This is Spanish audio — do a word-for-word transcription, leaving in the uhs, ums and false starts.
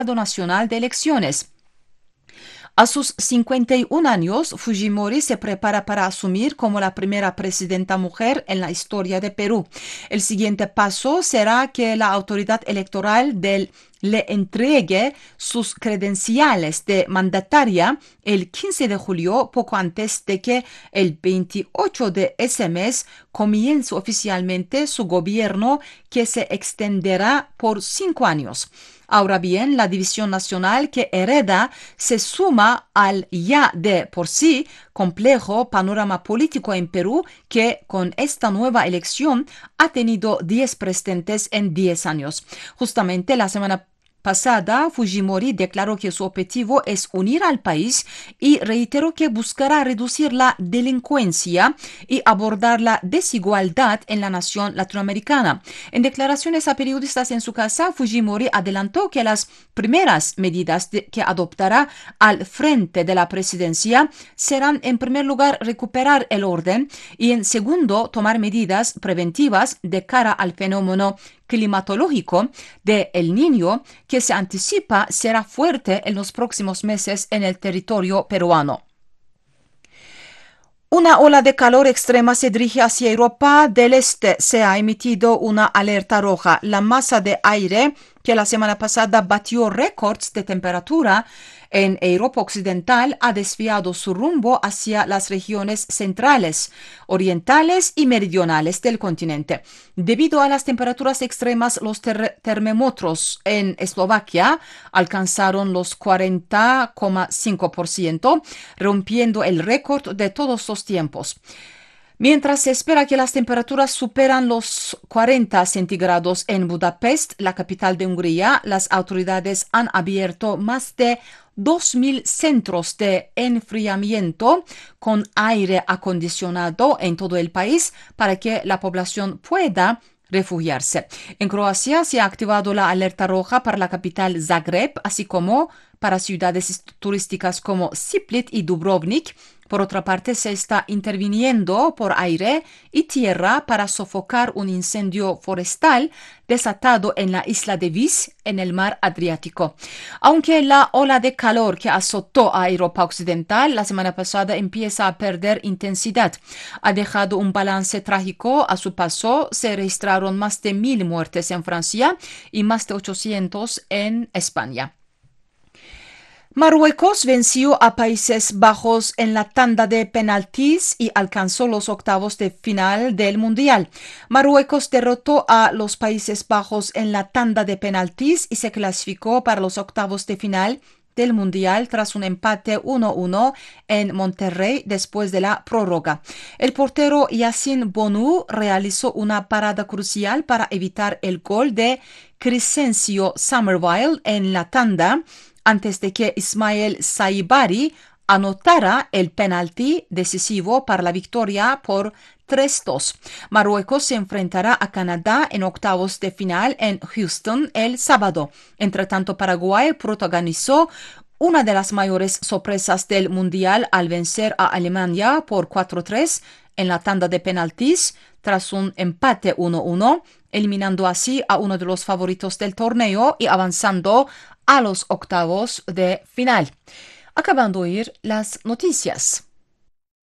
Nacional de Elecciones. A sus cincuenta y un años, Fujimori se prepara para asumir como la primera presidenta mujer en la historia de Perú. El siguiente paso será que la autoridad electoral del le entregue sus credenciales de mandataria el quince de julio, poco antes de que el veintiocho de ese mes comience oficialmente su gobierno, que se extenderá por cinco años. Ahora bien, la división nacional que hereda se suma al ya de por sí complejo panorama político en Perú, que con esta nueva elección ha tenido diez presidentes en diez años. Justamente la semana pasada, Fujimori declaró que su objetivo es unir al país y reiteró que buscará reducir la delincuencia y abordar la desigualdad en la nación latinoamericana. En declaraciones a periodistas en su casa, Fujimori adelantó que las primeras medidas de, que adoptará al frente de la presidencia serán, en primer lugar, recuperar el orden y, en segundo, tomar medidas preventivas de cara al fenómeno climatológico de El Niño, que se anticipa será fuerte en los próximos meses en el territorio peruano. Una ola de calor extrema se dirige hacia Europa del Este. Se ha emitido una alerta roja. La masa de aire que la semana pasada batió récords de temperatura en Europa Occidental ha desviado su rumbo hacia las regiones centrales, orientales y meridionales del continente. Debido a las temperaturas extremas, los ter termómetros en Eslovaquia alcanzaron los cuarenta coma cinco por ciento, rompiendo el récord de todos los tiempos. Mientras se espera que las temperaturas superan los cuarenta centígrados en Budapest, la capital de Hungría, las autoridades han abierto más de dos mil centros de enfriamiento con aire acondicionado en todo el país para que la población pueda refugiarse. En Croacia se ha activado la alerta roja para la capital Zagreb, así como para ciudades turísticas como Split y Dubrovnik. Por otra parte, se está interviniendo por aire y tierra para sofocar un incendio forestal desatado en la isla de Vis, en el mar Adriático. Aunque la ola de calor que azotó a Europa Occidental la semana pasada empieza a perder intensidad, ha dejado un balance trágico a su paso. Se registraron más de mil muertes en Francia y más de ochocientos en España. Marruecos venció a Países Bajos en la tanda de penaltis y alcanzó los octavos de final del Mundial. Marruecos derrotó a los Países Bajos en la tanda de penaltis y se clasificó para los octavos de final del Mundial tras un empate uno uno en Monterrey después de la prórroga. El portero Yacine Bonu realizó una parada crucial para evitar el gol de Crescencio Summerville en la tanda, antes de que Ismael Saibari anotara el penalti decisivo para la victoria por tres dos. Marruecos se enfrentará a Canadá en octavos de final en Houston el sábado. Entre tanto, Paraguay protagonizó una de las mayores sorpresas del Mundial al vencer a Alemania por cuatro tres en la tanda de penaltis tras un empate uno uno, eliminando así a uno de los favoritos del torneo y avanzando a los octavos de final. Acabando de oír las noticias.